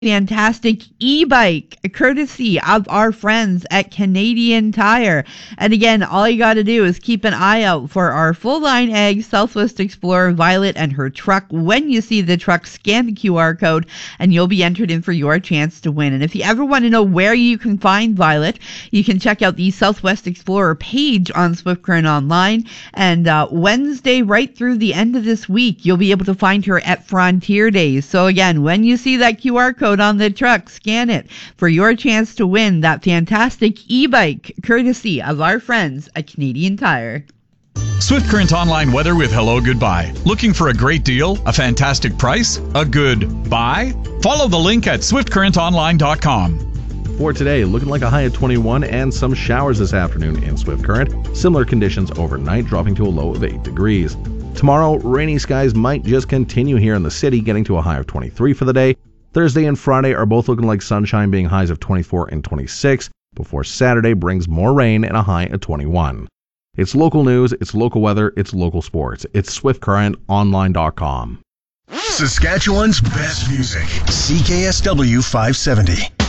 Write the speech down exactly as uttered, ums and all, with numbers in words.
fantastic e-bike courtesy of our friends at Canadian Tire. And again, all you got to do is keep an eye out for our full line ag Southwest Explorer Violet and her truck. When you see the truck, scan the Q R code and you'll be entered in for your chance to win. And if you ever want to know where you can find Violet, you can check out the Southwest Explorer page on Swift Current Online. And uh, Wednesday right through the end of this week, you'll be able to find her at Frontier Days. So again, when you see that Q R code on the truck, scan it for your chance to win that fantastic e-bike courtesy of our friends at Canadian Tire. Swift Current Online weather with Hello Goodbye. Looking for a great deal? A fantastic price? A good buy? Follow the link at swift current online dot com. For today, looking like a high of twenty-one and some showers this afternoon in Swift Current. Similar conditions overnight, dropping to a low of eight degrees. Tomorrow, rainy skies might just continue here in the city, getting to a high of twenty-three for the day. Thursday and Friday are both looking like sunshine, being highs of twenty-four and twenty-six, before Saturday brings more rain and a high of twenty-one. It's local news, it's local weather, it's local sports. It's swift current online dot com. Saskatchewan's best music. C K S W five seventy.